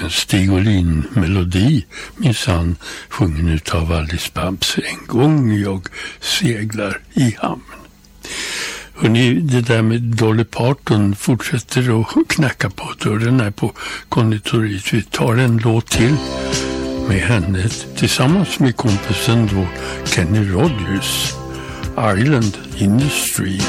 Stig Olin-melodi, minsann sjungen utav Alice Babs, En gång jag seglar i hamn. Hörrni, det där med Dolly Parton fortsätter att knacka på dörren här på konditoriet. Vi tar en låt till med henne tillsammans med kompisen då Kenny Rogers, Island in the Stream.